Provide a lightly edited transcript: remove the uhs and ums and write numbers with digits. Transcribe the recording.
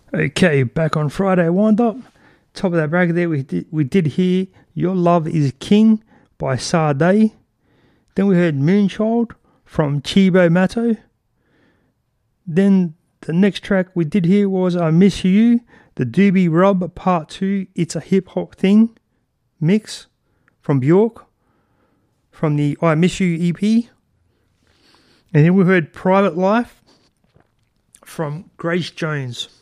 Okay, back on Friday wind up. Top of that bracket there, we did hear Your Love Is King by Sade. Then we heard Moonchild from Chibo Matto. Then the next track we did hear was I Miss You, the Doobie Rub Part 2, It's a Hip Hop Thing mix from Bjork from the I Miss You EP. And then we heard Private Life from Grace Jones.